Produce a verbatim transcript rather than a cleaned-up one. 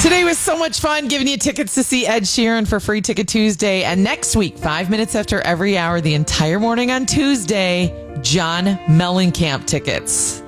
Today was so much fun giving you tickets to see Ed Sheeran for Free Ticket Tuesday. And next week, five minutes after every hour, the entire morning on Tuesday, John Mellencamp tickets.